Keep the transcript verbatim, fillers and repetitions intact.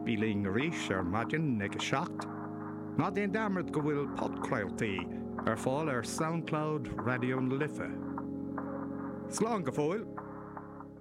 bíling a ríis ar maidin ag a seacht. Ná déon damart go bhfuil podcrailtaí ar fáil ar SoundCloud Radio na Lifa. Slán go fóil.